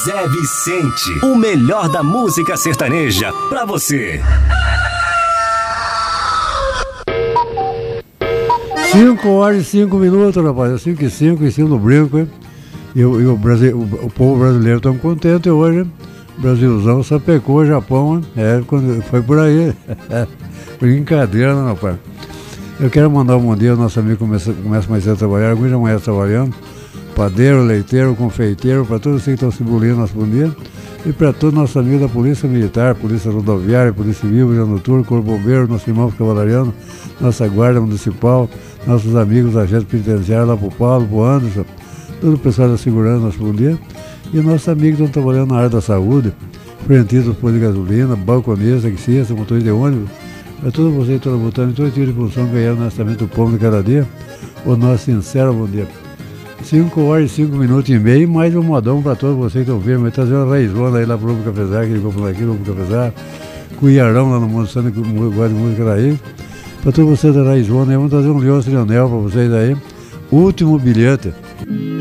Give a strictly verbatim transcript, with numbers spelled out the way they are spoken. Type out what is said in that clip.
Zé Vicente, o melhor da música sertaneja pra você. Cinco horas e cinco minutos, rapaz. Cinco e cinco em cima do brinco, hein? E, o, e o, Brasil, o, o povo brasileiro tão contente hoje, hein? Brasilzão sapecou o Japão, hein? É, quando foi por aí. Brincadeira, né, rapaz? Eu quero mandar um bom dia ao nosso amigo que começa, começa mais cedo a trabalhar, alguns já amanhã trabalhando. Padeiro, leiteiro, confeiteiro, para todos vocês que estão se bulindo, nosso bom dia. E para todos os nossos amigos da Polícia Militar, Polícia Rodoviária, Polícia Civil, Vigilância Noturna, Corpo Bombeiro, nossos irmãos cavalarianos, nossa Guarda Municipal, nossos amigos agentes penitenciários lá pro Paulo, pro Anderson, todo o pessoal da segurança, nosso bom dia. E nossos amigos que estão trabalhando na área da saúde, frentistas, postos de gasolina, balconista, taxista, motorista de ônibus, para todos vocês que estão botando em todo tipo de função, ganhando honestamente o pão de cada dia, o nosso sincero bom dia. cinco horas e cinco minutos e meio, mais um modão para todos vocês que estão vendo. Vai trazer uma raizona aí lá pro Lobo Cafezar, que ele comprou aqui, Lobo Cafezar, com o Iarão lá no Mundo Santo, que gosta de música daí. Para todos vocês da raizona aí, vamos trazer um Leôncio Leonel para vocês aí. Último bilhete.